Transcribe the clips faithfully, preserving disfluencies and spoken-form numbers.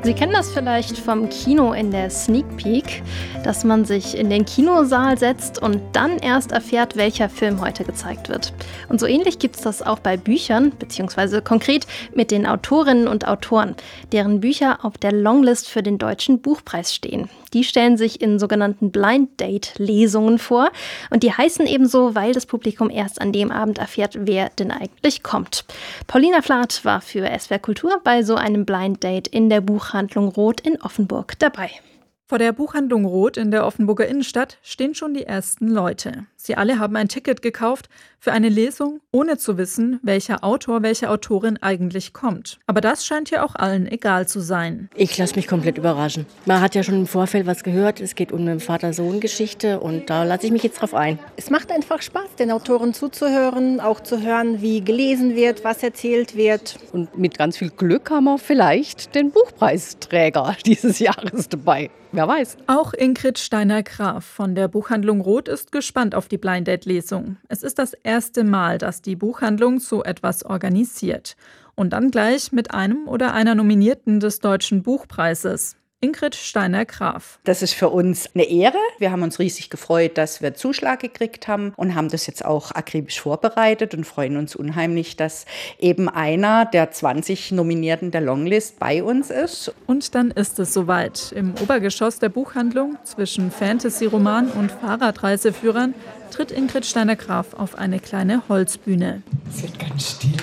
Sie kennen das vielleicht vom Kino in der Sneak Peek, dass man sich in den Kinosaal setzt und dann erst erfährt, welcher Film heute gezeigt wird. Und so ähnlich gibt es das auch bei Büchern, beziehungsweise konkret mit den Autorinnen und Autoren, deren Bücher auf der Longlist für den Deutschen Buchpreis stehen. Die stellen sich in sogenannten Blind Date Lesungen vor und die heißen ebenso, weil das Publikum erst an dem Abend erfährt, wer denn eigentlich kommt. Paulina Flath war für S W R Kultur bei so einem Blind Date in der Buchhandlung Roth in Offenburg dabei. Vor der Buchhandlung Roth in der Offenburger Innenstadt stehen schon die ersten Leute. Sie alle haben ein Ticket gekauft für eine Lesung, ohne zu wissen, welcher Autor, welche Autorin eigentlich kommt. Aber das scheint ja auch allen egal zu sein. Ich lasse mich komplett überraschen. Man hat ja schon im Vorfeld was gehört. Es geht um eine Vater-Sohn-Geschichte und da lasse ich mich jetzt drauf ein. Es macht einfach Spaß, den Autoren zuzuhören, auch zu hören, wie gelesen wird, was erzählt wird. Und mit ganz viel Glück haben wir vielleicht den Buchpreisträger dieses Jahres dabei. Wer weiß. Auch Ingrid Steiner-Graf von der Buchhandlung Roth ist gespannt auf die Blind Date Lesung. Es ist das erste Mal, dass die Buchhandlung so etwas organisiert. Und dann gleich mit einem oder einer Nominierten des Deutschen Buchpreises. Ingrid Steiner-Graf. Das ist für uns eine Ehre. Wir haben uns riesig gefreut, dass wir Zuschlag gekriegt haben und haben das jetzt auch akribisch vorbereitet und freuen uns unheimlich, dass eben einer der zwanzig Nominierten der Longlist bei uns ist. Und dann ist es soweit. Im Obergeschoss der Buchhandlung zwischen Fantasy-Roman und Fahrradreiseführern tritt Ingrid Steiner-Graf auf eine kleine Holzbühne. Es wird ganz still.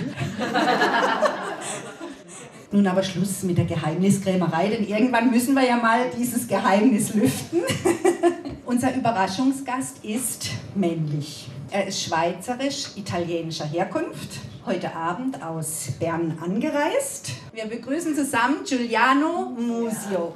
Nun aber Schluss mit der Geheimniskrämerei, denn irgendwann müssen wir ja mal dieses Geheimnis lüften. Unser Überraschungsgast ist männlich. Er ist schweizerisch-italienischer Herkunft, heute Abend aus Bern angereist. Wir begrüßen zusammen Giuliano Musio.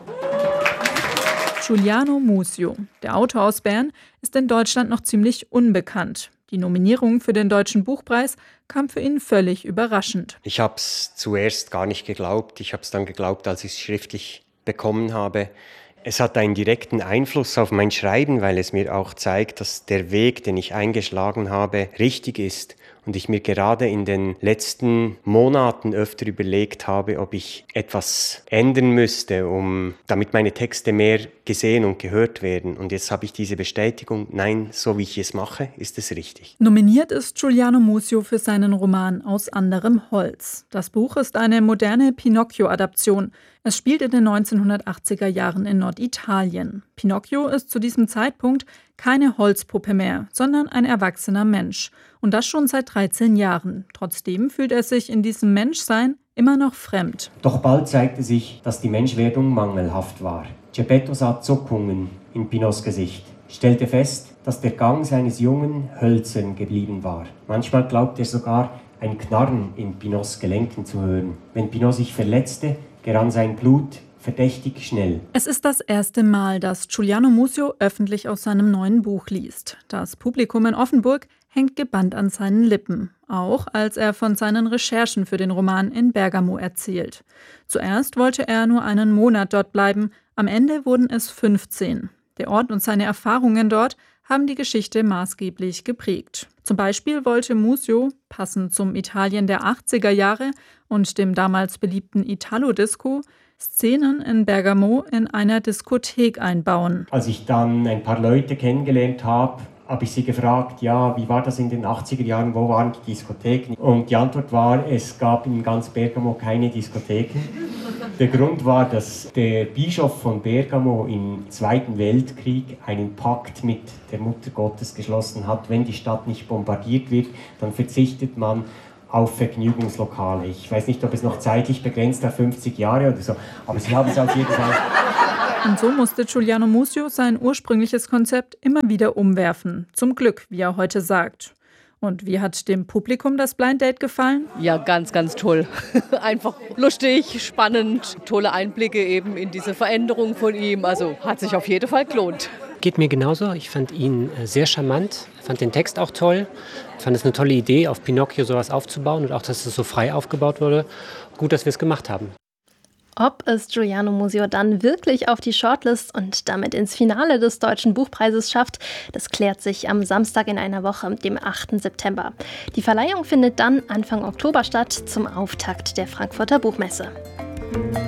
Giuliano Musio, der Autor aus Bern, ist in Deutschland noch ziemlich unbekannt. Die Nominierung für den Deutschen Buchpreis kam für ihn völlig überraschend. Ich habe es zuerst gar nicht geglaubt. Ich habe es dann geglaubt, als ich es schriftlich bekommen habe. Es hat einen direkten Einfluss auf mein Schreiben, weil es mir auch zeigt, dass der Weg, den ich eingeschlagen habe, richtig ist. Und ich mir gerade in den letzten Monaten öfter überlegt habe, ob ich etwas ändern müsste, um, damit meine Texte mehr gesehen und gehört werden. Und jetzt habe ich diese Bestätigung, nein, so wie ich es mache, ist es richtig. Nominiert ist Giuliano Musio für seinen Roman Aus anderem Holz. Das Buch ist eine moderne Pinocchio-Adaption. Es spielt in den neunzehnhundertachtziger Jahren in Norditalien. Pinocchio ist zu diesem Zeitpunkt keine Holzpuppe mehr, sondern ein erwachsener Mensch. Und das schon seit dreizehn Jahren. Trotzdem fühlt er sich in diesem Menschsein immer noch fremd. Doch bald zeigte sich, dass die Menschwerdung mangelhaft war. Geppetto sah Zuckungen in Pinots Gesicht, stellte fest, dass der Gang seines Jungen hölzern geblieben war. Manchmal glaubte er sogar, ein Knarren in Pinots Gelenken zu hören. Wenn Pinot sich verletzte, gerann sein Blut verdächtig schnell. Es ist das erste Mal, dass Giuliano Musio öffentlich aus seinem neuen Buch liest. Das Publikum in Offenburg hängt gebannt an seinen Lippen, auch als er von seinen Recherchen für den Roman in Bergamo erzählt. Zuerst wollte er nur einen Monat dort bleiben, am Ende wurden es fünfzehn. Der Ort und seine Erfahrungen dort haben die Geschichte maßgeblich geprägt. Zum Beispiel wollte Musio, passend zum Italien der achtziger Jahre und dem damals beliebten Italo-Disco, Szenen in Bergamo in einer Diskothek einbauen. Als ich dann ein paar Leute kennengelernt habe, habe ich sie gefragt, ja, wie war das in den achtziger Jahren, wo waren die Diskotheken? Und die Antwort war, es gab in ganz Bergamo keine Diskotheken. Der Grund war, dass der Bischof von Bergamo im Zweiten Weltkrieg einen Pakt mit der Mutter Gottes geschlossen hat. Wenn die Stadt nicht bombardiert wird, dann verzichtet man auf Vergnügungslokale. Ich weiß nicht, ob es noch zeitlich begrenzt auf fünfzig Jahre oder so, aber sie haben es auf jeden Fall. Und so musste Giuliano Musio sein ursprüngliches Konzept immer wieder umwerfen. Zum Glück, wie er heute sagt. Und wie hat dem Publikum das Blind Date gefallen? Ja, ganz, ganz toll. Einfach lustig, spannend, tolle Einblicke eben in diese Veränderung von ihm. Also hat sich auf jeden Fall gelohnt. Geht mir genauso. Ich fand ihn sehr charmant, fand den Text auch toll. Fand es eine tolle Idee, auf Pinocchio sowas aufzubauen und auch, dass es so frei aufgebaut wurde. Gut, dass wir es gemacht haben. Ob es Giuliano Musio dann wirklich auf die Shortlist und damit ins Finale des Deutschen Buchpreises schafft, das klärt sich am Samstag in einer Woche, dem achten September. Die Verleihung findet dann Anfang Oktober statt, zum Auftakt der Frankfurter Buchmesse.